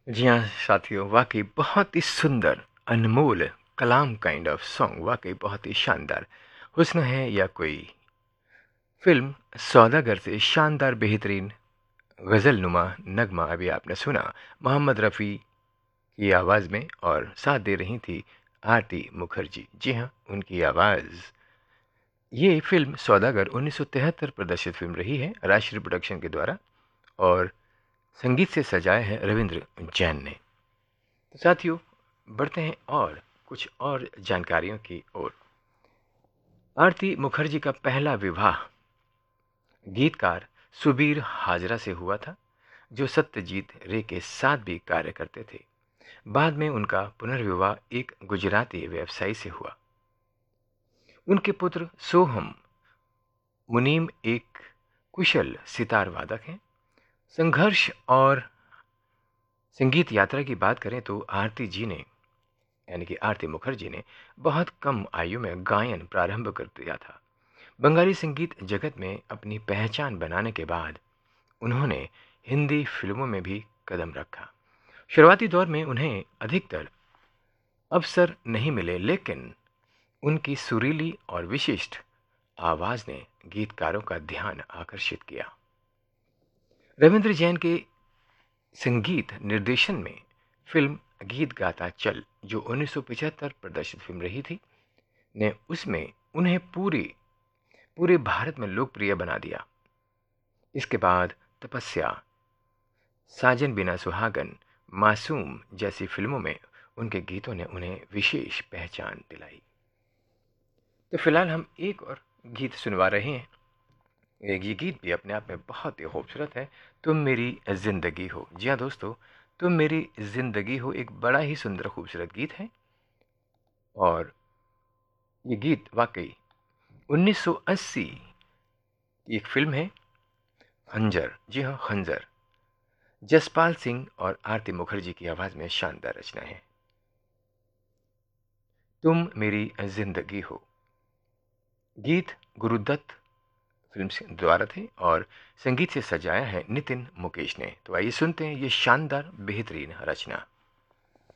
जी हाँ साथियों, वाकई बहुत ही सुंदर, अनमोल, कलाम काइंड ऑफ सॉन्ग, वाकई बहुत ही शानदार। हुस्न है या कोई फिल्म सौदागर से शानदार बेहतरीन गज़ल नुमा नगमा अभी आपने सुना मोहम्मद रफ़ी की आवाज़ में, और साथ दे रही थी आरती मुखर्जी। जी हाँ, उनकी आवाज़। ये फिल्म सौदागर 1973 प्रदर्शित फिल्म रही है राष्ट्रीय प्रोडक्शन के द्वारा, और संगीत से सजाया है रविंद्र जैन ने। तो साथियों, बढ़ते हैं और कुछ और जानकारियों की ओर। आरती मुखर्जी का पहला विवाह गीतकार सुबीर हाजरा से हुआ था, जो सत्यजीत रे के साथ भी कार्य करते थे। बाद में उनका पुनर्विवाह एक गुजराती व्यवसायी से हुआ। उनके पुत्र सोहम मुनीम एक कुशल सितार वादक हैं। संघर्ष और संगीत यात्रा की बात करें तो आरती जी ने, यानी कि आरती मुखर्जी ने, बहुत कम आयु में गायन प्रारंभ कर दिया था। बंगाली संगीत जगत में अपनी पहचान बनाने के बाद उन्होंने हिंदी फिल्मों में भी कदम रखा। शुरुआती दौर में उन्हें अधिकतर अवसर नहीं मिले, लेकिन उनकी सुरीली और विशिष्ट आवाज ने गीतकारों का ध्यान आकर्षित किया। रविंद्र जैन के संगीत निर्देशन में फिल्म गीत गाता चल, जो 1975 प्रदर्शित फिल्म रही थी, ने उसमें उन्हें पूरे पूरे भारत में लोकप्रिय बना दिया। इसके बाद तपस्या, साजन बिना सुहागन, मासूम जैसी फिल्मों में उनके गीतों ने उन्हें विशेष पहचान दिलाई। तो फिलहाल हम एक और गीत सुनवा रहे हैं। ये गीत भी अपने आप में बहुत ही खूबसूरत है। तुम मेरी जिंदगी हो। जी हाँ दोस्तों, तुम मेरी जिंदगी हो एक बड़ा ही सुंदर खूबसूरत गीत है, और ये गीत वाकई 1980 की एक फिल्म है, खंजर। जी हाँ, खंजर। जसपाल सिंह और आरती मुखर्जी की आवाज में शानदार रचना है। तुम मेरी जिंदगी हो। गीत गुरुदत्त फिल्म से द्वारा थे, और संगीत से सजाया है नितिन मुकेश ने। तो आइए सुनते हैं ये शानदार बेहतरीन रचना।